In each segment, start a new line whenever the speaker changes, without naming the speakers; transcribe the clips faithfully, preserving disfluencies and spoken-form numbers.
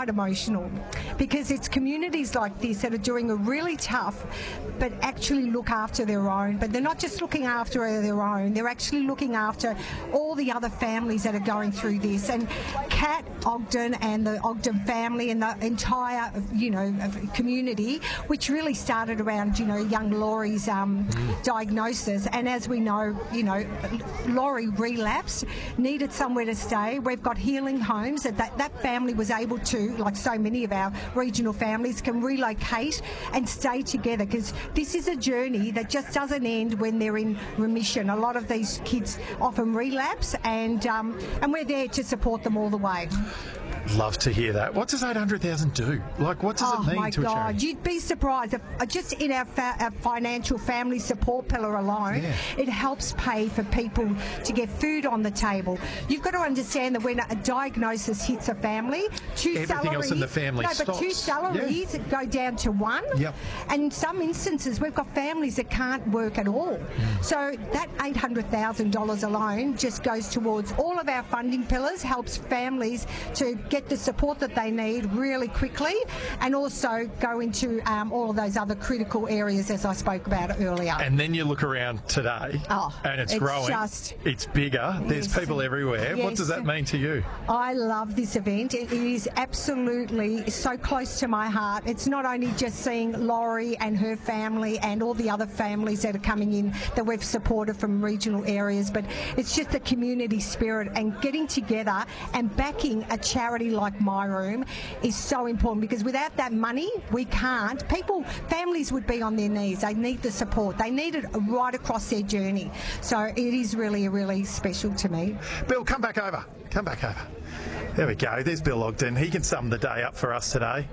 quite emotional because it's communities like this that are doing a really tough but actually look after their own. But they're not just looking after their own, they're actually looking after all the other families that are going through this. And Kat Ogden and the Ogden family and the entire, you know, community, which really started around, you know, young Laurie's um, mm. diagnosis. And as we know, you know, Laurie relapsed, needed somewhere to stay. We've got healing homes that, that that family was able to, like so many of our regional families, can relocate and stay together, because this is a journey that just doesn't end when they're in remission. A lot of these kids often relapse, and um, and we're there to support them all the way.
Love to hear that. What does eight hundred thousand do? Like, what does
oh
it mean to
God.
a charity?
You'd be surprised. If, uh, just in our, fa- our financial family support pillar alone, yeah. it helps pay for people to get food on the table. You've got to understand that when a diagnosis hits a family, two
Everything
salaries...
else in the family
no,
stops.
but two salaries yeah. go down to one.
Yep.
And in some instances, we've got families that can't work at all. Mm. So that eight hundred thousand dollars alone just goes towards all of our funding pillars, helps families to get the support that they need really quickly, and also go into um, all of those other critical areas as I spoke about earlier.
And then you look around today,
oh,
and it's,
it's
growing,
just,
it's bigger, there's
yes,
people everywhere.
Yes.
What does that mean to you?
I love this event. It is absolutely so close to my heart. It's not only just seeing Laurie and her family and all the other families that are coming in that we've supported from regional areas, but it's just the community spirit and getting together and backing a charity like My Room is so important, because without that money, we can't. People, families would be on their knees. They need the support. They need it right across their journey. So it is really, really special to me.
Bill, come back over. Come back over. There we go. There's Bill Ogden. He can sum the day up for us today.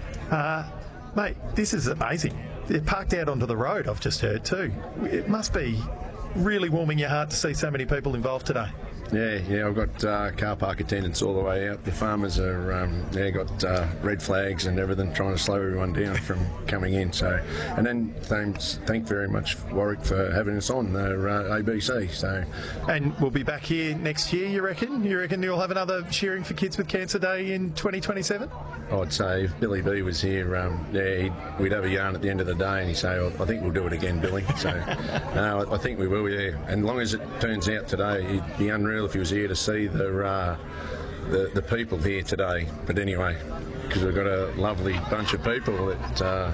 Uh, mate, this is amazing. They're parked out onto the road, I've just heard too. It must be really warming your heart to see so many people involved today.
Yeah, yeah, I've got uh, car park attendants all the way out. The farmers are, um, yeah, got uh, red flags and everything, trying to slow everyone down from coming in. So, and then thanks, thank very much Warwick for having us on uh, uh, A B C. So,
and we'll be back here next year. You reckon? You reckon you'll have another Cheering for Kids with Cancer Day in twenty twenty-seven?
I'd say if Billy B was here, um, yeah, he'd, we'd have a yarn at the end of the day, and he'd say, oh, "I think we'll do it again, Billy." So, no, I, I think we will. Yeah, and as long as it turns out today, it'd be unreal if he was here to see the uh, the, the people here today. But anyway, because we've got a lovely bunch of people that uh,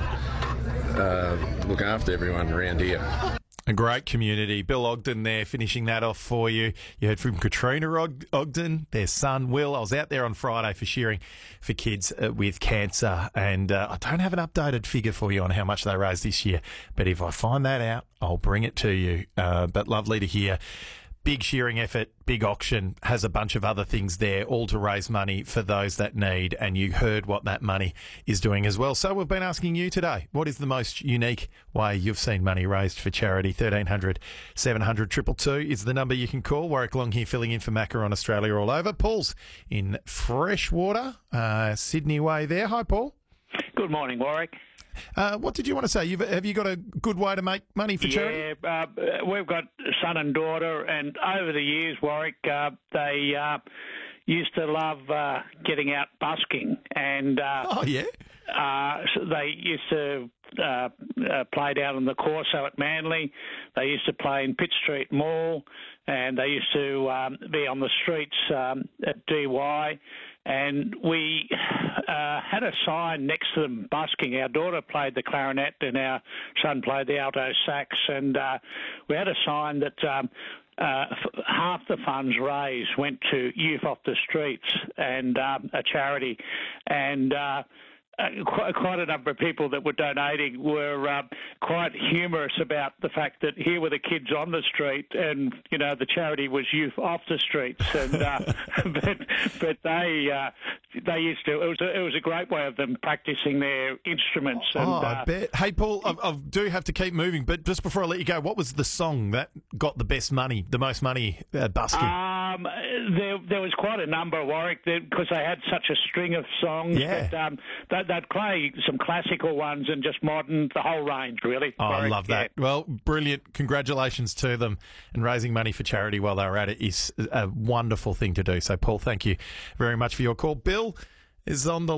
uh, look after everyone around here.
A great community. Bill Ogden there finishing that off for you. You heard from Katrina Og- Ogden, their son Will. I was out there on Friday for Cheering for Kids uh, with Cancer, and uh, I don't have an updated figure for you on how much they raised this year, but if I find that out, I'll bring it to you. Uh, but lovely to hear. Big shearing effort, big auction, has a bunch of other things there, all to raise money for those that need, and you heard what that money is doing as well. So we've been asking you today, what is the most unique way you've seen money raised for charity? thirteen hundred, seven hundred, two two two is the number you can call. Warwick Long here filling in for Macca on Australia All Over. Paul's in Freshwater, uh, Sydney way there. Hi, Paul.
Good morning, Warwick.
Uh, what did you want to say? You've, have you got a good way to make money for charity?
Yeah, uh, we've got son and daughter, and over the years, Warwick, uh, they uh, used to love uh, getting out busking, and uh,
oh yeah,
uh, so they used to uh, uh, play down on the Corso at Manly. They used to play in Pitt Street Mall, and they used to um, be on the streets um, at D Y. And we uh, had a sign next to them busking. Our daughter played the clarinet and our son played the alto sax. And uh, we had a sign that um, uh, f- half the funds raised went to Youth Off the Streets and um, a charity. And uh, Uh, quite, quite a number of people that were donating were uh, quite humorous about the fact that here were the kids on the street, and you know the charity was Youth Off the Streets, and uh, but but they uh, they used to. It was a, it was a great way of them practicing their instruments. And,
oh, I
uh,
bet. Hey, Paul, I, I do have to keep moving, but just before I let you go, what was the song that got the best money, the most money uh, busking?
Um, there, there was quite a number, Warwick, because they had such a string of songs.
Yeah.
That, um, they, they'd play some classical ones and just modern, the whole range, really.
Oh,
Warwick,
I love that.
yeah.
Well, brilliant. Congratulations to them. And raising money for charity while they were at it is a wonderful thing to do. So, Paul, thank you very much for your call. Bill is on the